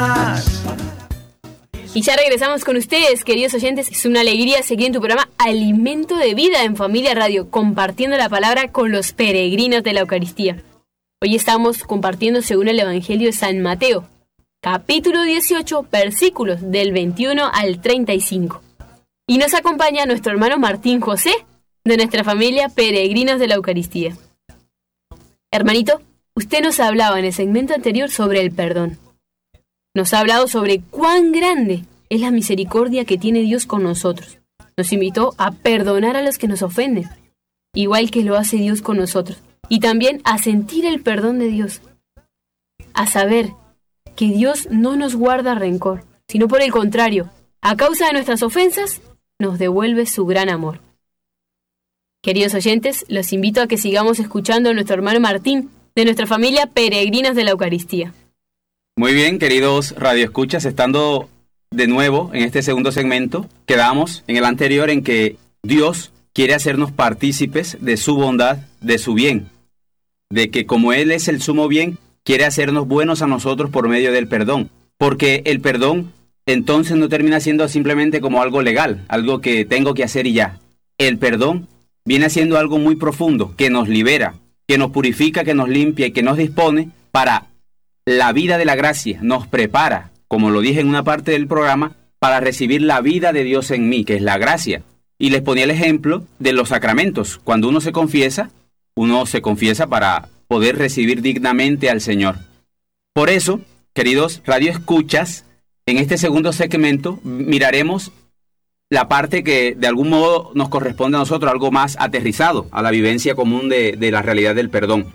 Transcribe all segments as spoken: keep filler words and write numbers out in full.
Y ya regresamos con ustedes, queridos oyentes. Es una alegría seguir en tu programa Alimento de Vida en Familia Radio, compartiendo la palabra con los peregrinos de la Eucaristía. Hoy estamos compartiendo según el Evangelio de San Mateo, capítulo dieciocho, versículos del veintiuno al treinta y cinco. Y nos acompaña nuestro hermano Martín José, de nuestra familia Peregrinos de la Eucaristía. Hermanito, usted nos hablaba en el segmento anterior sobre el perdón. Nos ha hablado sobre cuán grande es la misericordia que tiene Dios con nosotros. Nos invitó a perdonar a los que nos ofenden, igual que lo hace Dios con nosotros. Y también a sentir el perdón de Dios. A saber que Dios no nos guarda rencor, sino por el contrario, a causa de nuestras ofensas, nos devuelve su gran amor. Queridos oyentes, los invito a que sigamos escuchando a nuestro hermano Martín, de nuestra familia Peregrinos de la Eucaristía. Muy bien, queridos radioescuchas, estando de nuevo en este segundo segmento, quedamos en el anterior en que Dios quiere hacernos partícipes de su bondad, de su bien, de que como Él es el sumo bien, quiere hacernos buenos a nosotros por medio del perdón, porque el perdón entonces no termina siendo simplemente como algo legal, algo que tengo que hacer y ya. El perdón viene siendo algo muy profundo, que nos libera, que nos purifica, que nos limpia y que nos dispone para la vida de la gracia, nos prepara, como lo dije en una parte del programa, para recibir la vida de Dios en mí, que es la gracia. Y les ponía el ejemplo de los sacramentos. Cuando uno se confiesa, uno se confiesa para poder recibir dignamente al Señor. Por eso, queridos radioescuchas, en este segundo segmento miraremos la parte que de algún modo nos corresponde a nosotros, algo más aterrizado a la vivencia común de, de la realidad del perdón.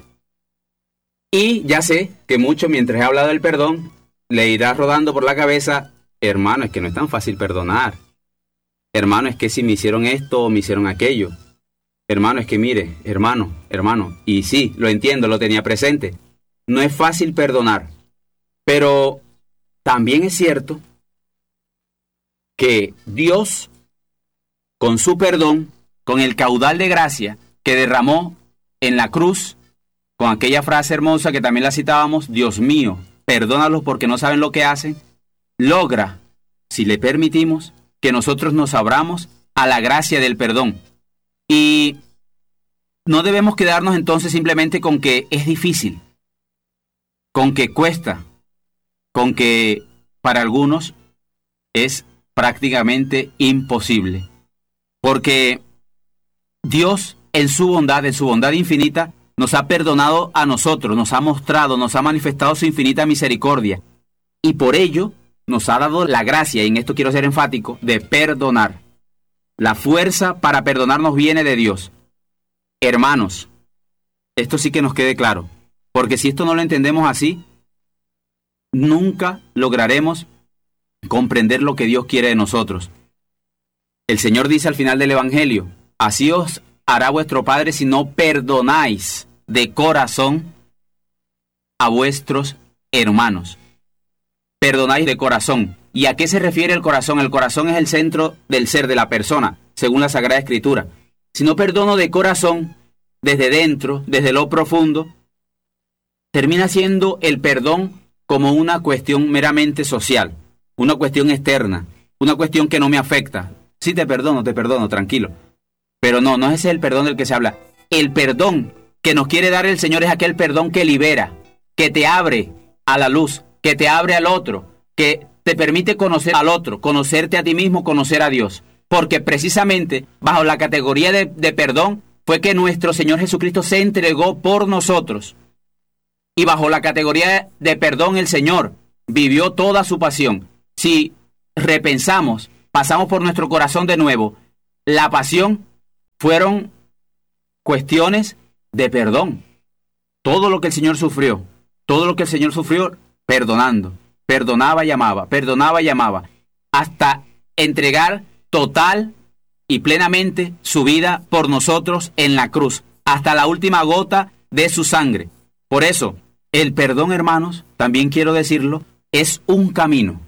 Y ya sé que mucho, mientras he hablado del perdón, le irá rodando por la cabeza, hermano, es que no es tan fácil perdonar. Hermano, es que si me hicieron esto o me hicieron aquello. Hermano, es que mire, hermano, hermano. Y sí, lo entiendo, lo tenía presente. No es fácil perdonar. Pero también es cierto que Dios, con su perdón, con el caudal de gracia que derramó en la cruz, con aquella frase hermosa que también la citábamos, Dios mío, perdónalos porque no saben lo que hacen, logra, si le permitimos, que nosotros nos abramos a la gracia del perdón. Y no debemos quedarnos entonces simplemente con que es difícil, con que cuesta, con que para algunos es prácticamente imposible. Porque Dios, en su bondad, en su bondad infinita, nos ha perdonado a nosotros, nos ha mostrado, nos ha manifestado su infinita misericordia. Y por ello nos ha dado la gracia, y en esto quiero ser enfático, de perdonar. La fuerza para perdonarnos viene de Dios. Hermanos, esto sí que nos quede claro, porque si esto no lo entendemos así, nunca lograremos comprender lo que Dios quiere de nosotros. El Señor dice al final del Evangelio, así os hará vuestro Padre si no perdonáis de corazón a vuestros hermanos. Perdonáis de corazón. ¿Y a qué se refiere el corazón? El corazón es el centro del ser de la persona, según la Sagrada Escritura. Si no perdono de corazón, desde dentro, desde lo profundo, termina siendo el perdón como una cuestión meramente social, una cuestión externa, una cuestión que no me afecta. Sí te perdono, te perdono, tranquilo. Pero no, no es ese el perdón del que se habla. El perdón que nos quiere dar el Señor es aquel perdón que libera, que te abre a la luz, que te abre al otro, que te permite conocer al otro, conocerte a ti mismo, conocer a Dios. Porque precisamente bajo la categoría de, de perdón fue que nuestro Señor Jesucristo se entregó por nosotros. Y bajo la categoría de perdón el Señor vivió toda su pasión. Si repensamos, pasamos por nuestro corazón de nuevo, la pasión fueron cuestiones de perdón. Todo lo que el Señor sufrió, todo lo que el Señor sufrió, perdonando. Perdonaba y amaba, perdonaba y amaba, hasta entregar total y plenamente su vida por nosotros en la cruz, hasta la última gota de su sangre. Por eso, el perdón, hermanos, también quiero decirlo, es un camino.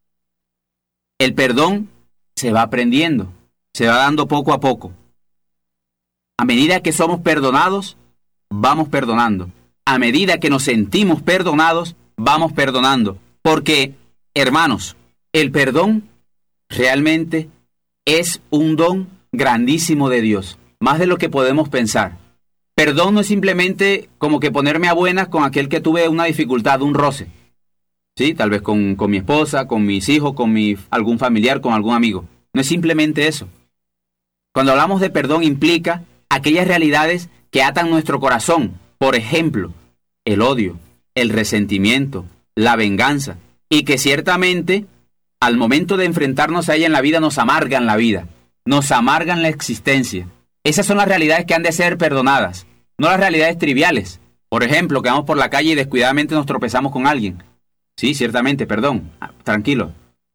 El perdón se va aprendiendo, se va dando poco a poco. A medida que somos perdonados, vamos perdonando. A medida que nos sentimos perdonados, vamos perdonando. Porque Hermanos, el perdón realmente es un don grandísimo de Dios, más de lo que podemos pensar. Perdón no es simplemente como que ponerme a buenas con aquel que tuve una dificultad, un roce. Sí, tal vez con, con mi esposa, con mis hijos, con mi, algún familiar, con algún amigo. No es simplemente eso. Cuando hablamos de perdón implica aquellas realidades que atan nuestro corazón. Por ejemplo, el odio, el resentimiento, la venganza. Y que ciertamente, al momento de enfrentarnos a ella en la vida, nos amargan la vida. Nos amargan la existencia. Esas son las realidades que han de ser perdonadas, no las realidades triviales. Por ejemplo, que vamos por la calle y descuidadamente nos tropezamos con alguien. Sí, ciertamente, perdón. Ah, tranquilo.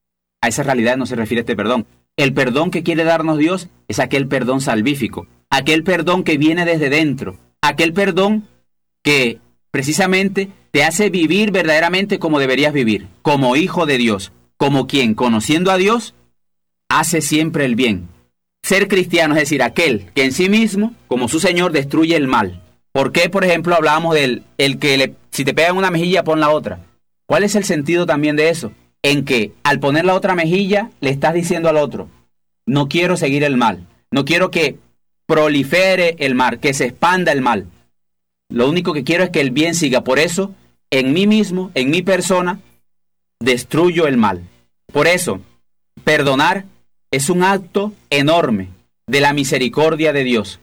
A esa realidad no se refiere este perdón. El perdón que quiere darnos Dios es aquel perdón salvífico, aquel perdón que viene desde dentro, aquel perdón que precisamente te hace vivir verdaderamente como deberías vivir, como hijo de Dios, como quien, conociendo a Dios, hace siempre el bien. Ser cristiano es decir, aquel que en sí mismo, como su Señor, destruye el mal. ¿Por qué, por ejemplo, hablábamos del el que le, si te pegan una mejilla, pon la otra? ¿Cuál es el sentido también de eso? En que al poner la otra mejilla, le estás diciendo al otro, no quiero seguir el mal, no quiero que prolifere el mal, que se expanda el mal. Lo único que quiero es que el bien siga. Por eso, en mí mismo, en mi persona, destruyo el mal. Por eso, perdonar es un acto enorme de la misericordia de Dios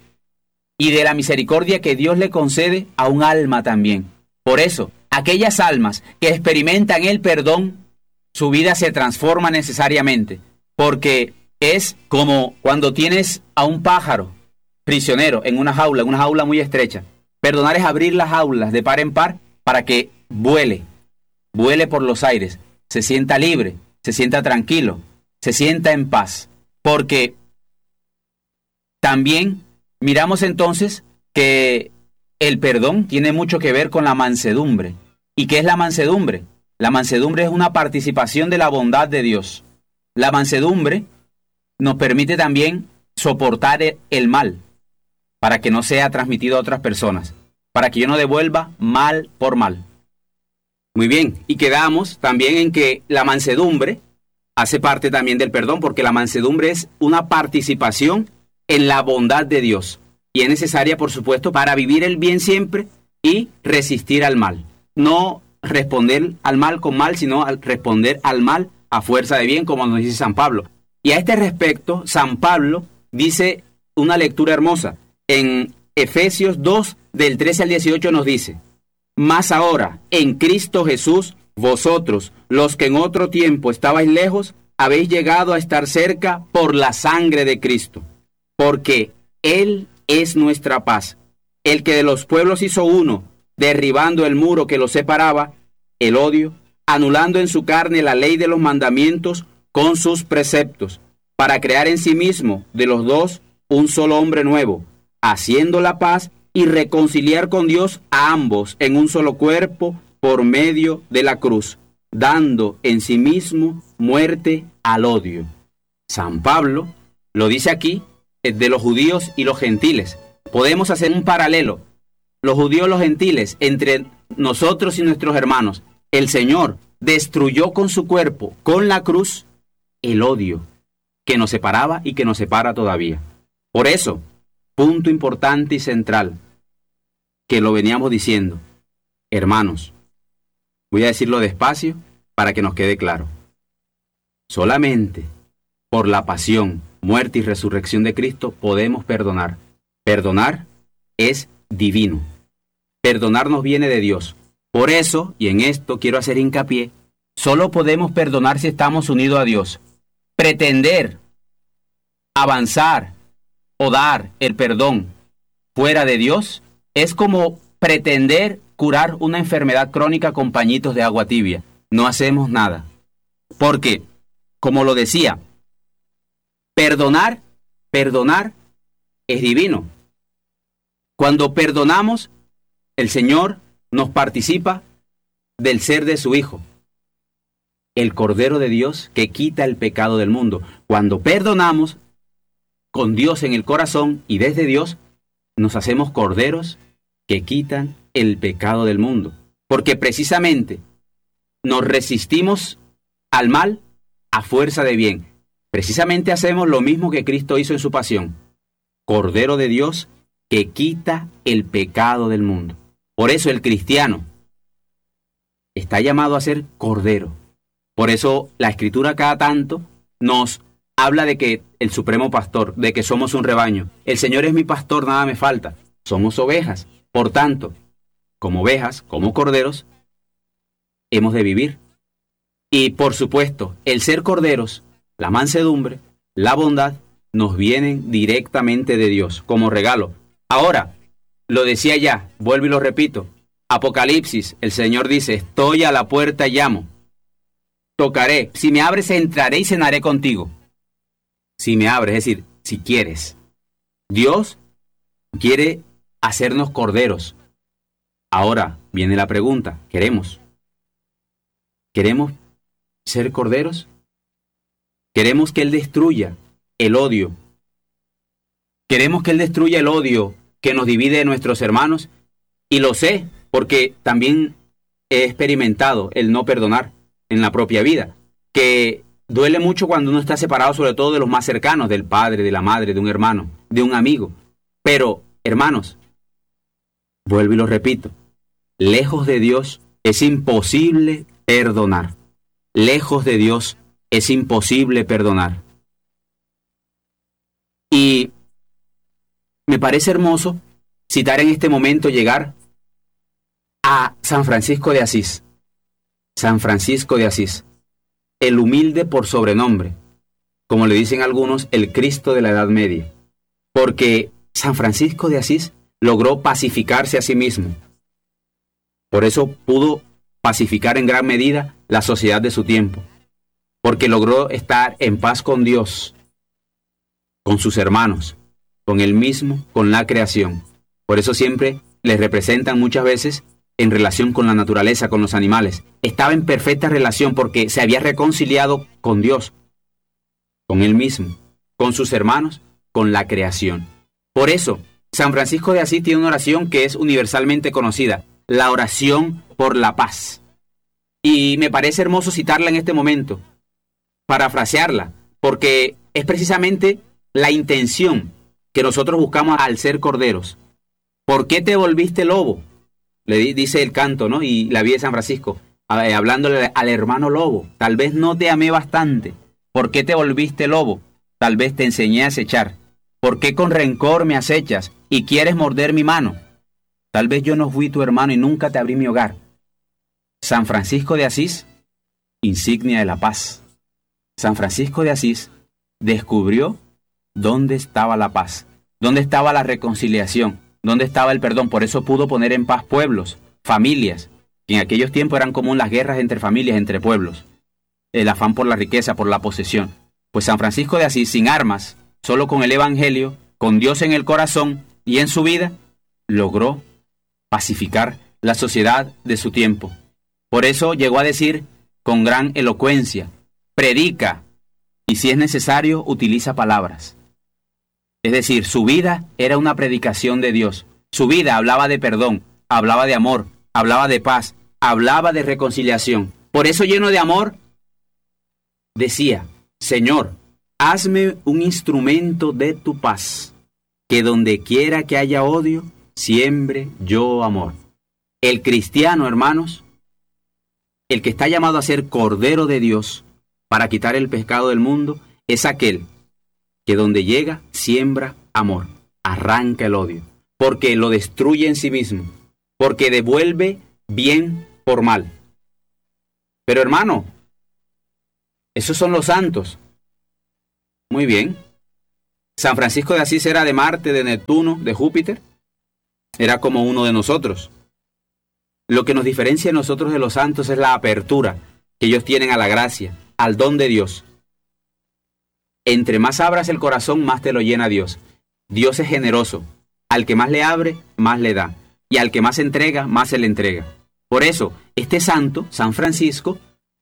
y de la misericordia que Dios le concede a un alma también. Por eso, aquellas almas que experimentan el perdón, su vida se transforma necesariamente, porque es como cuando tienes a un pájaro prisionero en una jaula, en una jaula muy estrecha. Perdonar es abrir las jaulas de par en par para que vuele, vuele por los aires, se sienta libre, se sienta tranquilo, se sienta en paz. Porque también miramos entonces que el perdón tiene mucho que ver con la mansedumbre. ¿Y qué es la mansedumbre? La mansedumbre es una participación de la bondad de Dios. La mansedumbre nos permite también soportar el mal para que no sea transmitido a otras personas, para que yo no devuelva mal por mal. Muy bien, y quedamos también en que la mansedumbre hace parte también del perdón, porque la mansedumbre es una participación en la bondad de Dios. Y es necesaria, por supuesto, para vivir el bien siempre y resistir al mal. No responder al mal con mal, sino al responder al mal a fuerza de bien, como nos dice San Pablo. Y a este respecto, San Pablo dice una lectura hermosa. En Efesios dos, del trece al dieciocho nos dice: Mas ahora, en Cristo Jesús, vosotros, los que en otro tiempo estabais lejos, habéis llegado a estar cerca por la sangre de Cristo, porque Él es nuestra paz, el que de los pueblos hizo uno, derribando el muro que los separaba, el odio, anulando en su carne la ley de los mandamientos con sus preceptos, para crear en sí mismo de los dos un solo hombre nuevo, haciendo la paz y reconciliar con Dios a ambos en un solo cuerpo por medio de la cruz, dando en sí mismo muerte al odio. San Pablo lo dice aquí de los judíos y los gentiles. Podemos hacer un paralelo. Los judíos y los gentiles, entre nosotros y nuestros hermanos, el Señor destruyó con su cuerpo, con la cruz, el odio que nos separaba y que nos separa todavía. Por eso, punto importante y central, que lo veníamos diciendo, hermanos, voy a decirlo despacio para que nos quede claro. Solamente por la pasión, muerte y resurrección de Cristo podemos perdonar. Perdonar es divino. Perdonar nos viene de Dios. Por eso, y en esto quiero hacer hincapié, solo podemos perdonar si estamos unidos a Dios. Pretender avanzar o dar el perdón fuera de Dios es como pretender curar una enfermedad crónica con pañitos de agua tibia. No hacemos nada. Porque, como lo decía, perdonar, perdonar es divino. Cuando perdonamos, el Señor nos participa del ser de su Hijo, el Cordero de Dios que quita el pecado del mundo. Cuando perdonamos, con Dios en el corazón y desde Dios, nos hacemos corderos que quitan el pecado del mundo. Porque precisamente nos resistimos al mal a fuerza de bien. Precisamente hacemos lo mismo que Cristo hizo en su pasión. Cordero de Dios que quita el pecado del mundo. Por eso el cristiano está llamado a ser cordero. Por eso la Escritura cada tanto nos habla de que el supremo pastor, de que somos un rebaño. El Señor es mi pastor, nada me falta. Somos ovejas. Por tanto, como ovejas, como corderos, hemos de vivir. Y por supuesto, el ser corderos, la mansedumbre, la bondad, nos vienen directamente de Dios, como regalo. Ahora, lo decía ya, vuelvo y lo repito, Apocalipsis, el Señor dice, estoy a la puerta y llamo. Tocaré, si me abres entraré y cenaré contigo. Si me abres, es decir, si quieres. Dios quiere hacernos corderos. Ahora viene la pregunta, ¿queremos? ¿Queremos ser corderos? ¿Queremos que Él destruya el odio? ¿Queremos que Él destruya el odio que nos divide de nuestros hermanos? Y lo sé, porque también he experimentado el no perdonar en la propia vida, que duele mucho cuando uno está separado, sobre todo de los más cercanos, del padre, de la madre, de un hermano, de un amigo. Pero, hermanos, vuelvo y lo repito, lejos de Dios es imposible perdonar. Lejos de Dios es imposible perdonar. Y me parece hermoso citar en este momento, llegar a San Francisco de Asís. San Francisco de Asís, el humilde por sobrenombre, como le dicen algunos, el Cristo de la Edad Media, porque San Francisco de Asís logró pacificarse a sí mismo. Por eso pudo pacificar en gran medida la sociedad de su tiempo, porque logró estar en paz con Dios, con sus hermanos, con él mismo, con la creación. Por eso siempre les representan muchas veces en relación con la naturaleza, con los animales. Estaba en perfecta relación porque se había reconciliado con Dios, con él mismo, con sus hermanos, con la creación. Por eso, San Francisco de Asís tiene una oración que es universalmente conocida, la oración por la paz. Y me parece hermoso citarla en este momento, parafrasearla, porque es precisamente la intención que nosotros buscamos al ser corderos. ¿Por qué te volviste lobo? Le dice el canto, ¿no? Y la vida de San Francisco, hablándole al hermano lobo. Tal vez no te amé bastante. ¿Por qué te volviste lobo? Tal vez te enseñé a acechar. ¿Por qué con rencor me acechas y quieres morder mi mano? Tal vez yo no fui tu hermano y nunca te abrí mi hogar. San Francisco de Asís, insignia de la paz. San Francisco de Asís descubrió dónde estaba la paz, dónde estaba la reconciliación, dónde estaba el perdón. Por eso pudo poner en paz pueblos, familias, que en aquellos tiempos eran común las guerras entre familias, entre pueblos, el afán por la riqueza, por la posesión. Pues San Francisco de Asís, sin armas, solo con el Evangelio, con Dios en el corazón y en su vida, logró pacificar la sociedad de su tiempo. Por eso llegó a decir con gran elocuencia, predica y si es necesario utiliza palabras. Es decir, su vida era una predicación de Dios. Su vida hablaba de perdón, hablaba de amor, hablaba de paz, hablaba de reconciliación. Por eso, lleno de amor, decía, Señor, hazme un instrumento de tu paz, que donde quiera que haya odio, siembre yo amor. El cristiano, hermanos, el que está llamado a ser Cordero de Dios para quitar el pecado del mundo, es aquel que donde llega siembra amor, arranca el odio, porque lo destruye en sí mismo, porque devuelve bien por mal. Pero hermano, esos son los santos. Muy bien. San Francisco de Asís era de Marte, de Neptuno, de Júpiter. Era como uno de nosotros. Lo que nos diferencia a nosotros de los santos es la apertura que ellos tienen a la gracia, al don de Dios. Entre más abras el corazón, más te lo llena Dios. Dios es generoso. Al que más le abre, más le da. Y al que más entrega, más se le entrega. Por eso, este santo, San Francisco,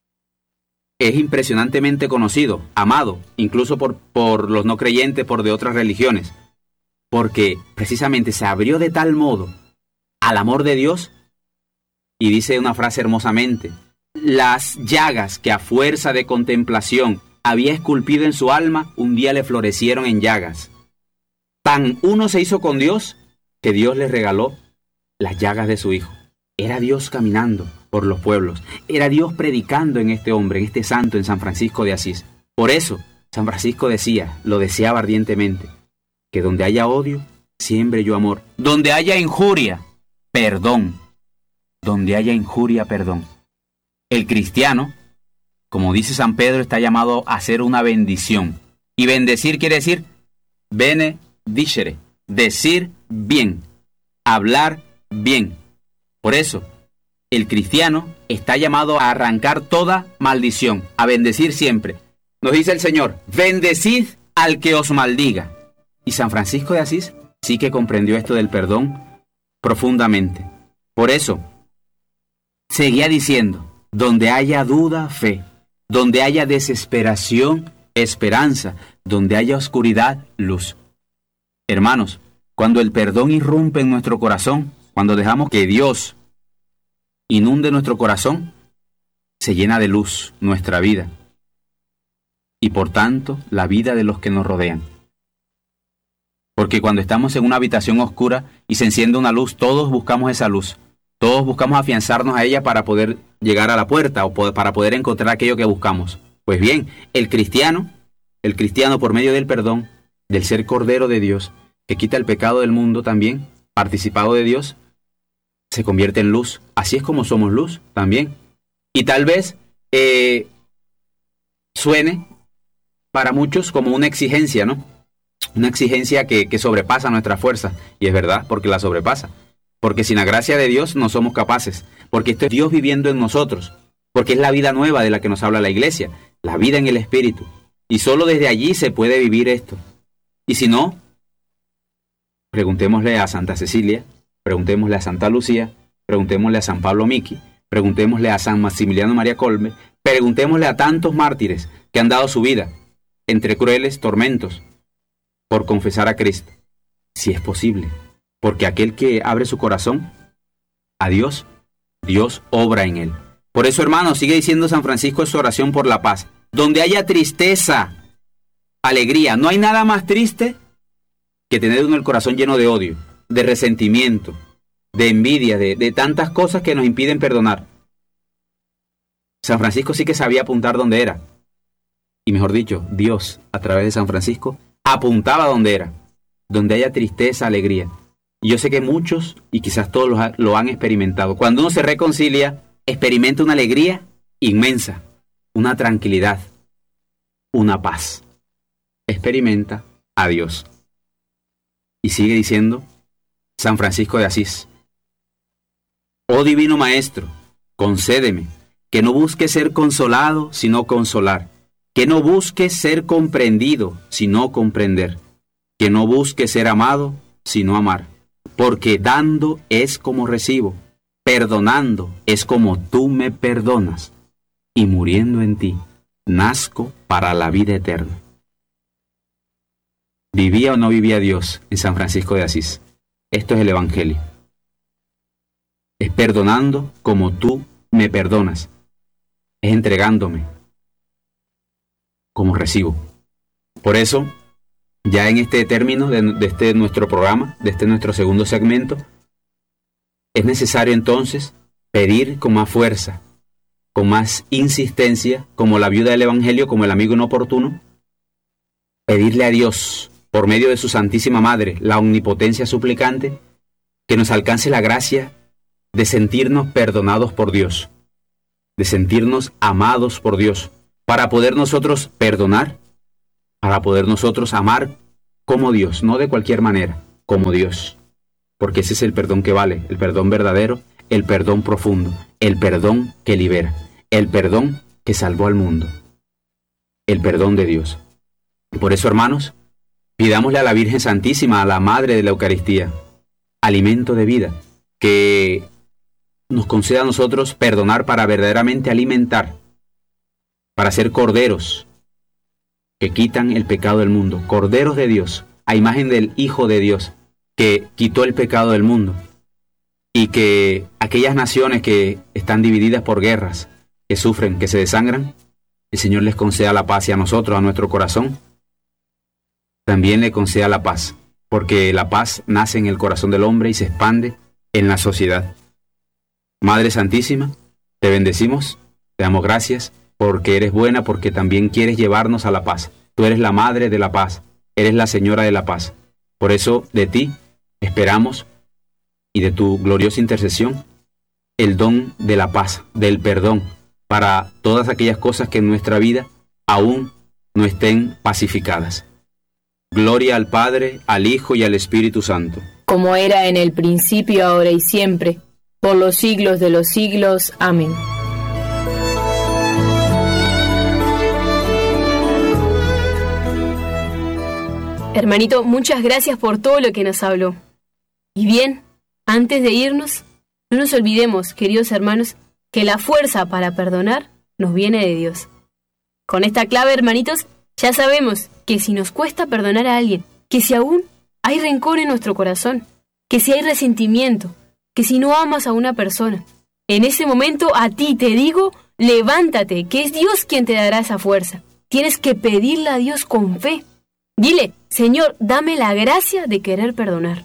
es impresionantemente conocido, amado, incluso por, por los no creyentes, por de otras religiones. Porque precisamente se abrió de tal modo al amor de Dios, y dice una frase hermosamente, las llagas que a fuerza de contemplación había esculpido en su alma, un día le florecieron en llagas. Tan uno se hizo con Dios, que Dios le regaló las llagas de su Hijo. Era Dios caminando por los pueblos. Era Dios predicando en este hombre, en este santo, en San Francisco de Asís. Por eso, San Francisco decía, lo deseaba ardientemente, que donde haya odio, siembre yo amor. Donde haya injuria, perdón. Donde haya injuria, perdón. El cristiano, como dice San Pedro, está llamado a hacer una bendición. Y bendecir quiere decir benedicere, decir bien, hablar bien. Por eso, el cristiano está llamado a arrancar toda maldición, a bendecir siempre. Nos dice el Señor, bendecid al que os maldiga. Y San Francisco de Asís sí que comprendió esto del perdón profundamente. Por eso, seguía diciendo, donde haya duda, fe. Donde haya desesperación, esperanza. Donde haya oscuridad, luz. Hermanos, cuando el perdón irrumpe en nuestro corazón, cuando dejamos que Dios inunde nuestro corazón, se llena de luz nuestra vida. Y por tanto, la vida de los que nos rodean. Porque cuando estamos en una habitación oscura y se enciende una luz, todos buscamos esa luz. Todos buscamos afianzarnos a ella para poder llegar a la puerta o para poder encontrar aquello que buscamos. Pues bien, el cristiano, el cristiano por medio del perdón, del ser Cordero de Dios, que quita el pecado del mundo también, participado de Dios, se convierte en luz. Así es como somos luz también. Y tal vez eh, suene para muchos como una exigencia, ¿no? Una exigencia que, que sobrepasa nuestra fuerza. Y es verdad, porque la sobrepasa. Porque sin la gracia de Dios no somos capaces. Porque esto es Dios viviendo en nosotros. Porque es la vida nueva de la que nos habla la Iglesia. La vida en el Espíritu. Y solo desde allí se puede vivir esto. Y si no, preguntémosle a Santa Cecilia, preguntémosle a Santa Lucía, preguntémosle a San Pablo Miki, preguntémosle a San Maximiliano María Kolbe, preguntémosle a tantos mártires que han dado su vida entre crueles tormentos por confesar a Cristo, si es posible, porque aquel que abre su corazón a Dios, Dios obra en él. Por eso, hermanos, sigue diciendo San Francisco en su oración por la paz, donde haya tristeza, alegría. No hay nada más triste que tener uno el corazón lleno de odio, de resentimiento, de envidia, de, de tantas cosas que nos impiden perdonar. San Francisco sí que sabía apuntar donde era. Y mejor dicho, Dios, a través de San Francisco, apuntaba donde era. Donde haya tristeza, alegría. Y yo sé que muchos, y quizás todos lo, lo han experimentado. Cuando uno se reconcilia, experimenta una alegría inmensa, una tranquilidad, una paz. Experimenta a Dios. Y sigue diciendo San Francisco de Asís, oh Divino Maestro, concédeme que no busque ser consolado, sino consolar, que no busque ser comprendido, sino comprender, que no busque ser amado, sino amar, porque dando es como recibo, perdonando es como tú me perdonas, y muriendo en ti, nazco para la vida eterna. ¿Vivía o no vivía Dios en San Francisco de Asís? Esto es el Evangelio. Es perdonando como tú me perdonas. Es entregándome como recibo. Por eso, ya en este término de, de este nuestro programa, de este nuestro segundo segmento, es necesario entonces pedir con más fuerza, con más insistencia, como la viuda del Evangelio, como el amigo inoportuno, pedirle a Dios, por medio de su Santísima Madre, la omnipotencia suplicante, que nos alcance la gracia de sentirnos perdonados por Dios, de sentirnos amados por Dios, para poder nosotros perdonar, para poder nosotros amar como Dios, no de cualquier manera, como Dios, porque ese es el perdón que vale, el perdón verdadero, el perdón profundo, el perdón que libera, el perdón que salvó al mundo, el perdón de Dios. Y por eso, hermanos, pidámosle a la Virgen Santísima, a la Madre de la Eucaristía, alimento de vida, que nos conceda a nosotros perdonar para verdaderamente alimentar, para ser corderos que quitan el pecado del mundo, corderos de Dios, a imagen del Hijo de Dios, que quitó el pecado del mundo, y que aquellas naciones que están divididas por guerras, que sufren, que se desangran, el Señor les conceda la paz y a nosotros, a nuestro corazón, también le conceda la paz, porque la paz nace en el corazón del hombre y se expande en la sociedad. Madre Santísima, te bendecimos, te damos gracias, porque eres buena, porque también quieres llevarnos a la paz. Tú eres la Madre de la paz, eres la Señora de la paz. Por eso de ti esperamos y de tu gloriosa intercesión el don de la paz, del perdón, para todas aquellas cosas que en nuestra vida aún no estén pacificadas. Gloria al Padre, al Hijo y al Espíritu Santo. Como era en el principio, ahora y siempre, por los siglos de los siglos. Amén. Hermanito, muchas gracias por todo lo que nos habló. Y bien, antes de irnos, no nos olvidemos, queridos hermanos, que la fuerza para perdonar nos viene de Dios. Con esta clave, hermanitos, ya sabemos que si nos cuesta perdonar a alguien, que si aún hay rencor en nuestro corazón, que si hay resentimiento, que si no amas a una persona, en ese momento a ti te digo, levántate, que es Dios quien te dará esa fuerza. Tienes que pedirle a Dios con fe. Dile, Señor, dame la gracia de querer perdonar.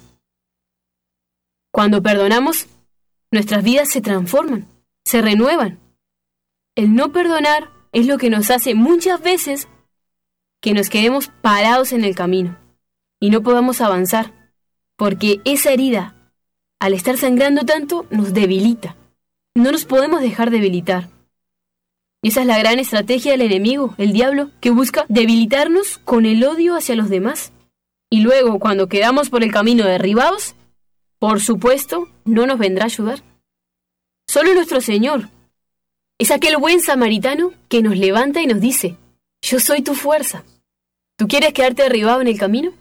Cuando perdonamos, nuestras vidas se transforman, se renuevan. El no perdonar es lo que nos hace muchas veces que nos quedemos parados en el camino y no podamos avanzar, porque esa herida, al estar sangrando tanto, nos debilita. No nos podemos dejar debilitar. Y esa es la gran estrategia del enemigo, el diablo, que busca debilitarnos con el odio hacia los demás. Y luego, cuando quedamos por el camino derribados, por supuesto, no nos vendrá a ayudar. Solo nuestro Señor es aquel buen samaritano que nos levanta y nos dice, yo soy tu fuerza. ¿Tú quieres quedarte derribado en el camino?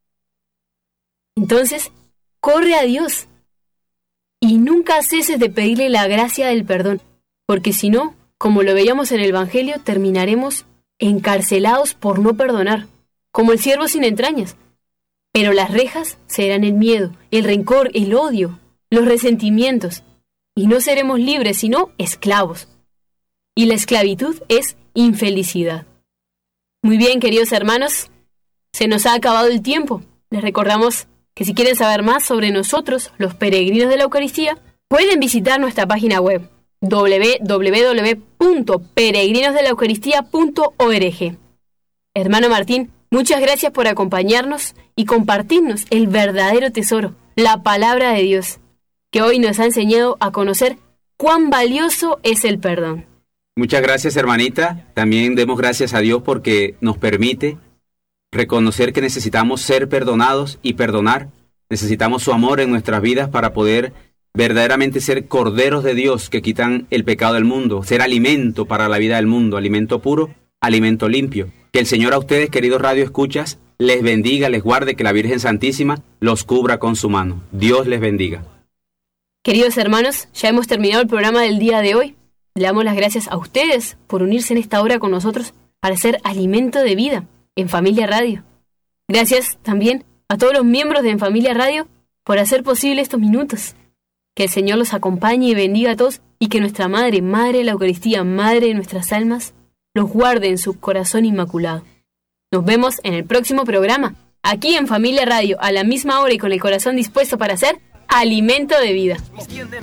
Entonces, corre a Dios y nunca ceses de pedirle la gracia del perdón, porque si no, como lo veíamos en el Evangelio, terminaremos encarcelados por no perdonar, como el ciervo sin entrañas. Pero las rejas serán el miedo, el rencor, el odio, los resentimientos, y no seremos libres, sino esclavos. Y la esclavitud es infelicidad. Muy bien, queridos hermanos, se nos ha acabado el tiempo. Les recordamos que si quieren saber más sobre nosotros, los peregrinos de la Eucaristía, pueden visitar nuestra página web doble u doble u doble u punto peregrinos de la eucaristía punto org. Hermano Martín, muchas gracias por acompañarnos y compartirnos el verdadero tesoro, la palabra de Dios, que hoy nos ha enseñado a conocer cuán valioso es el perdón. Muchas gracias, hermanita. También demos gracias a Dios porque nos permite reconocer que necesitamos ser perdonados y perdonar. Necesitamos su amor en nuestras vidas para poder verdaderamente ser corderos de Dios que quitan el pecado del mundo, ser alimento para la vida del mundo, alimento puro, alimento limpio. Que el Señor a ustedes, queridos radioescuchas, les bendiga, les guarde, que la Virgen Santísima los cubra con su mano. Dios les bendiga. Queridos hermanos, ya hemos terminado el programa del día de hoy. Le damos las gracias a ustedes por unirse en esta hora con nosotros para ser alimento de vida en Familia Radio. Gracias también a todos los miembros de En Familia Radio por hacer posible estos minutos. Que el Señor los acompañe y bendiga a todos y que nuestra Madre, Madre de la Eucaristía, Madre de nuestras almas, los guarde en su corazón inmaculado. Nos vemos en el próximo programa, aquí en Familia Radio, a la misma hora y con el corazón dispuesto para hacer alimento de vida.